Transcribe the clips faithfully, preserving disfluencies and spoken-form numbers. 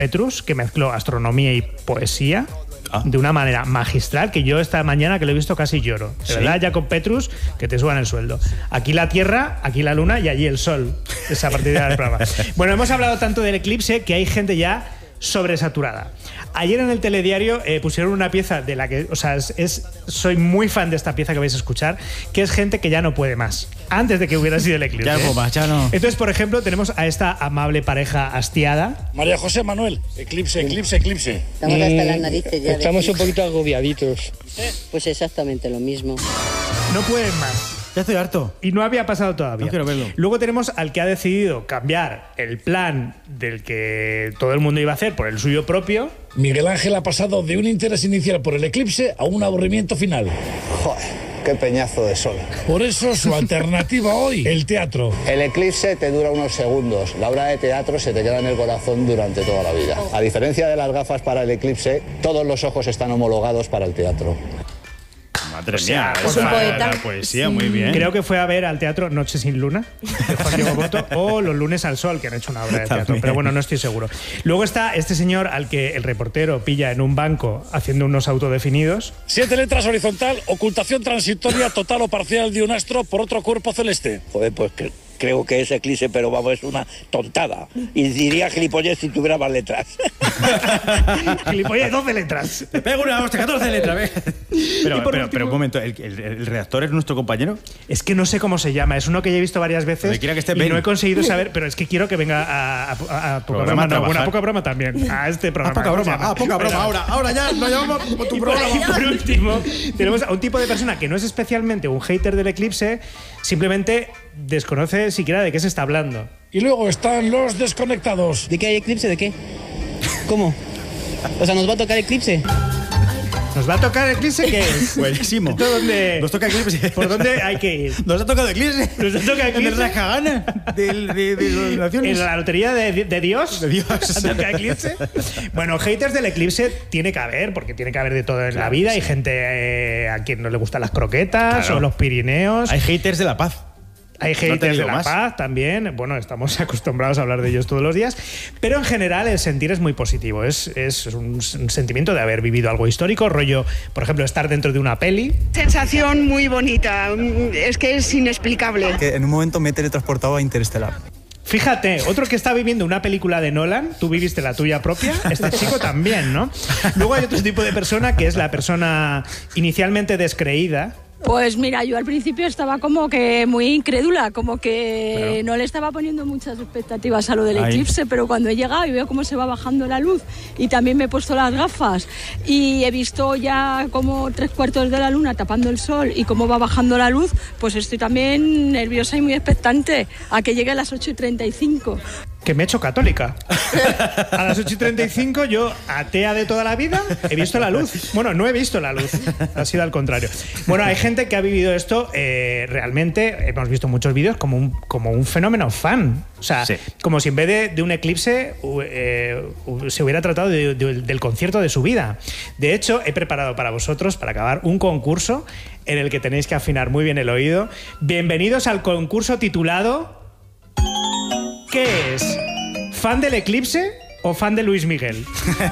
Petrus, que mezcló astronomía y poesía ah. de una manera magistral, que yo esta mañana que lo he visto casi lloro. De ¿Sí? verdad, Jacob Petrus, que te suban el sueldo. Aquí la Tierra, aquí la Luna y allí el Sol. Esa partida del programa. Bueno, hemos hablado tanto del eclipse que hay gente ya sobresaturada. Ayer en el telediario eh, pusieron una pieza de la que, o sea, es, es, soy muy fan de esta pieza que vais a escuchar, que es gente que ya no puede más, antes de que hubiera sido el eclipse. Ya no, más, ya no. Entonces, por ejemplo, tenemos a esta amable pareja hastiada. María José Manuel, eclipse, eclipse, eclipse. Estamos mm, hasta las narices ya. Estamos un poquito agobiaditos. Pues exactamente lo mismo. No pueden más. Ya estoy harto. Y no había pasado todavía. No quiero verlo. Luego tenemos al que ha decidido cambiar el plan del que todo el mundo iba a hacer por el suyo propio. Miguel Ángel ha pasado de un interés inicial por el eclipse a un aburrimiento final. Joder, qué peñazo de sol. Por eso su alternativa hoy, el teatro. El eclipse te dura unos segundos. La obra de teatro se te queda en el corazón durante toda la vida. A diferencia de las gafas para el eclipse, todos los ojos están homologados para el teatro. Madre mía, es un poeta. La poesía, muy bien. Creo que fue a ver al teatro Noche sin Luna, de Juan Diego Boto, o Los lunes al sol, que han hecho una obra de teatro. También. Pero bueno, no estoy seguro. Luego está este señor al que el reportero pilla en un banco haciendo unos autodefinidos. Siete letras horizontal, ocultación transitoria total o parcial de un astro por otro cuerpo celeste. Joder, pues que... creo que es eclipse, pero vamos, es una tontada. Y diría gilipollez si tuviera más letras. Gilipollez, doce letras. Te pego una hostia, catorce letras, ¿ves? Pero, pero, último, pero un momento, ¿el, el, ¿el redactor es nuestro compañero? Es que no sé cómo se llama, es uno que ya he visto varias veces que esté y Ben. No he conseguido saber, pero es que quiero que venga a, a, a tu programa. programa no, bueno, a poca broma también, a este programa. A poca broma, a poca broma, ahora, ahora ya lo llamamos tu programa. Por, por último, tenemos a un tipo de persona que no es especialmente un hater del eclipse, simplemente desconoce siquiera de qué se está hablando. Y luego están los desconectados. ¿De qué hay eclipse? ¿De qué? ¿Cómo? O sea, ¿nos va a tocar eclipse? ¿Nos va a tocar eclipse? ¿Qué es? Buenísimo. ¿Dónde? Nos toca eclipse. ¿Por dónde hay que ir? Nos ha tocado eclipse. Nos ha tocado eclipse. ¿Nos la cagana de, de, de las naciones? ¿En la lotería de, de Dios? De Dios. ¿Ha tocado eclipse? Bueno, haters del eclipse tiene que haber, porque tiene que haber de todo en claro, la vida. Sí. Hay gente eh, a quien no le gustan las croquetas claro. o los Pirineos. Hay haters de la paz. Hay haters no de la más. paz también. Bueno, estamos acostumbrados a hablar de ellos todos los días. Pero en general el sentir es muy positivo. Es, es un, un sentimiento de haber vivido algo histórico. Rollo, por ejemplo, estar dentro de una peli. Sensación muy bonita. Es que es inexplicable. Que en un momento me he teletransportado a Interestelar. Fíjate, otro que está viviendo una película de Nolan, tú viviste la tuya propia, este chico también, ¿no? Luego hay otro tipo de persona que es la persona inicialmente descreída. Pues mira, yo al principio estaba como que muy incrédula, como que pero... no le estaba poniendo muchas expectativas a lo del Ahí. eclipse, pero cuando he llegado y veo cómo se va bajando la luz y también me he puesto las gafas y he visto ya como tres cuartos de la luna tapando el sol y cómo va bajando la luz, pues estoy también nerviosa y muy expectante a que llegue a las ocho y treinta y cinco. Que me he hecho católica. A las ocho y treinta y cinco yo, atea de toda la vida, he visto la luz. Bueno, no he visto la luz, ha sido al contrario. Bueno, hay gente que ha vivido esto eh, realmente, hemos visto muchos vídeos como un, como un fenómeno fan. O sea, sí. como si en vez de, de un eclipse eh, se hubiera tratado de, de, del concierto de su vida. De hecho, he preparado para vosotros, para acabar, un concurso en el que tenéis que afinar muy bien el oído. Bienvenidos al concurso titulado... ¿Qué es? ¿Fan del eclipse o fan de Luis Miguel?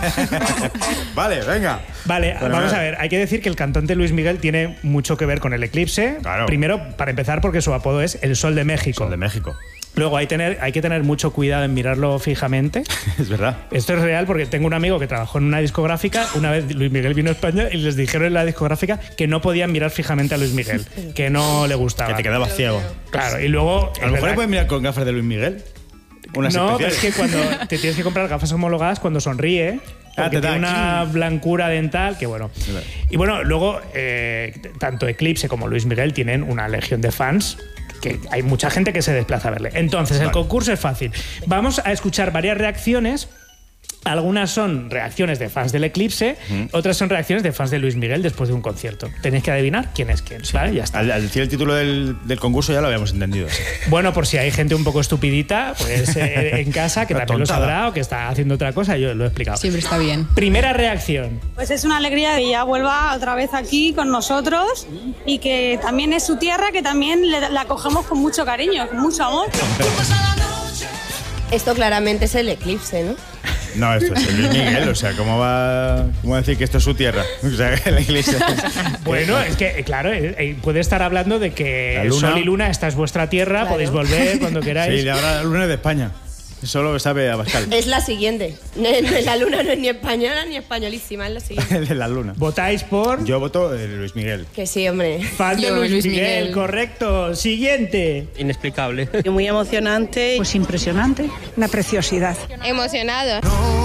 Vale, venga. Vale, bueno, vamos a ver. Hay que decir que el cantante Luis Miguel tiene mucho que ver con el eclipse. Claro. Primero, para empezar, porque su apodo es el Sol de México. Sol de México. Luego hay, tener, hay que tener mucho cuidado en mirarlo fijamente. Es verdad. Esto es real porque tengo un amigo que trabajó en una discográfica. Una vez Luis Miguel vino a España y les dijeron en la discográfica que no podían mirar fijamente a Luis Miguel, que no le gustaba. Que te quedabas ciego. Claro, y luego... A lo mejor le puedes mirar con gafas de Luis Miguel. Unas no, especiales. pero es que cuando te tienes que comprar gafas homologadas cuando sonríe, porque ah, tiene una blancura dental que bueno. Y bueno, luego eh, tanto Eclipse como Luis Miguel tienen una legión de fans que hay mucha gente que se desplaza a verle. Entonces, vale. el concurso es fácil. Vamos a escuchar varias reacciones. Algunas son reacciones de fans del Eclipse, mm. otras son reacciones de fans de Luis Miguel después de un concierto. Tenéis que adivinar quién es quién, ¿vale? Ya está. Al, al decir el título del, del concurso ya lo habíamos entendido. Sí. Bueno, por si hay gente un poco estupidita, pues eh, en casa, que también tontada. Lo sabrá o que está haciendo otra cosa, yo lo he explicado. Siempre está bien. Primera reacción. Pues es una alegría de que ya vuelva otra vez aquí con nosotros y que también es su tierra, que también le, la cogemos con mucho cariño, con mucho amor. Esto claramente es el Eclipse, ¿no? No, esto es Luis Miguel, o sea, ¿cómo va, cómo va a decir que esto es su tierra? O sea, que la iglesia... Bueno, es que, claro, eh, puede estar hablando de que Sol y Luna, esta es vuestra tierra, claro. Podéis volver cuando queráis. Sí, de ahora la Luna es de España. Eso lo sabe Abascal. Es la siguiente. La Luna no es ni española ni españolísima, es la siguiente. El de la Luna. ¿Votáis por? Yo voto eh, Luis Miguel. Que sí, hombre. Fan de Luis, Luis Miguel, Miguel, correcto. Siguiente. Inexplicable. Muy emocionante. Pues impresionante. Una preciosidad. Emocionado.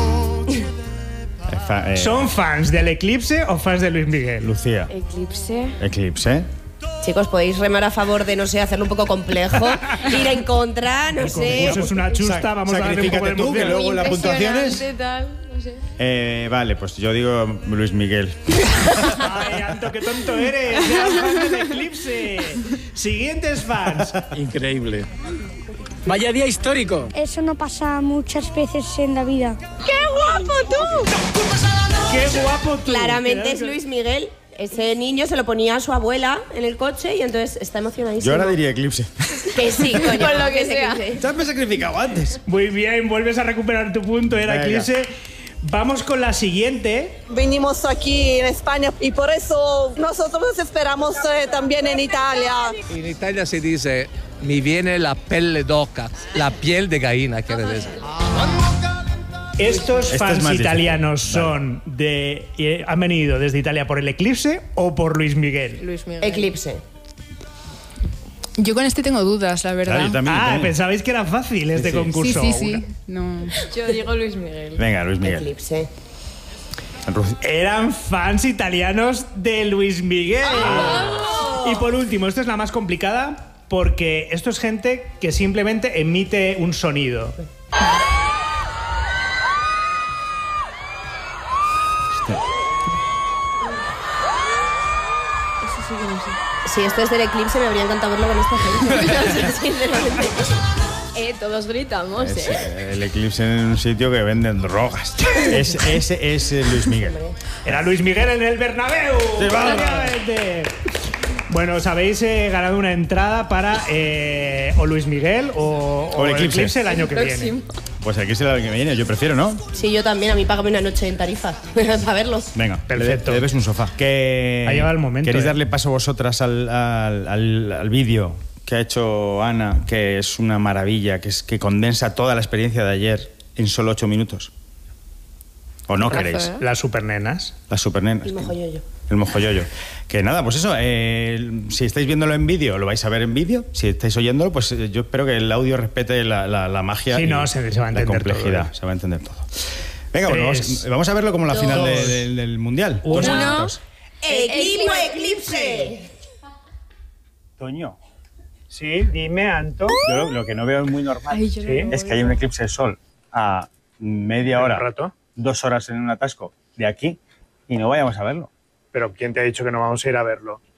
Fa, eh, ¿Son fans del Eclipse o fans de Luis Miguel? Lucía. Eclipse. Eclipse. Chicos, podéis remar a favor de, no sé, hacerlo un poco complejo, ir en contra, no el sé. Eso es una chusta, vamos a darle un poco de tú, que luego las puntuaciones. Tal, no sé. Eh, vale, pues yo digo Luis Miguel. Ay, Anto, qué tonto eres. Eras fan del Eclipse. Siguientes fans. Increíble. Vaya día histórico. Eso no pasa muchas veces en la vida. ¡Qué guapo tú! ¡Qué guapo tú! Claramente es Luis Miguel. Ese niño se lo ponía a su abuela en el coche y entonces está emocionadísimo. Yo ahora diría Eclipse. Que sí, coño. Por lo que sea. Ya me he sacrificado antes. Muy bien, vuelves a recuperar tu punto, era Venga. Eclipse. Vamos con la siguiente. Venimos aquí en España y por eso nosotros esperamos eh, también en Italia. En Italia se dice, mi viene la pelle d'oca, la piel de gallina, quiere decir. ¿Estos Esto fans es más italianos difícil. son de eh, han venido desde Italia por el Eclipse o por Luis Miguel? Luis Miguel. Eclipse. Yo con este tengo dudas, la verdad. Claro, yo también, Ah, también. pensabais que era fácil este Sí, sí. concurso. Sí, sí, sí. Una- No. Yo digo Luis Miguel. Venga, Luis Miguel. Eclipse. Eran fans italianos de Luis Miguel. ¡Oh! Y por último, esta es la más complicada porque esto es gente que simplemente emite un sonido. Si esto es del Eclipse, me habría encantado verlo con esta gente. Sinceramente. Eh, todos gritamos, Es, eh. eh, el Eclipse en un sitio que venden drogas. Es- Ese es eh, Luis Miguel. Era Luis Miguel en el Bernabéu. Sí, vamos. Efectivamente. Bueno, os habéis eh, ganado una entrada para eh, o Luis Miguel o, O el Eclipse. el año que Próximo. viene. Pues aquí es el que me viene, yo prefiero, ¿no? Sí, yo también. A mí págame una noche en Tarifa para verlo. Venga, Perfecto. Le, le debes un sofá. Que Ha llegado el momento, ¿Queréis eh. darle paso vosotras al, al, al, al vídeo que ha hecho Ana, que es una maravilla, que, es, que condensa toda la experiencia de ayer en solo ocho minutos? ¿O no Brazo, queréis? ¿eh? Las supernenas. Las supernenas. El mojoyoyo. El mojoyoyo. Que nada, pues eso, eh, si estáis viéndolo en vídeo, lo vais a ver en vídeo. Si estáis oyéndolo, pues eh, yo espero que el audio respete la, la, la magia Sí, y no, se- se va a la entender complejidad. todo, ¿eh? Se va a entender todo. Venga, bueno, Tres, vamos, vamos a verlo como la dos, final de- de- del Mundial. uno. Dos Uno. minutos. ¡Equipo Eclipse! Toño, Sí, dime, Anto. yo lo, lo que no veo es muy normal Ay, yo no Sí. lo es que voy. hay un eclipse de sol a media Un hora, rato. dos horas en un atasco de aquí y no vayamos a verlo. Pero ¿quién te ha dicho que no vamos a ir a verlo?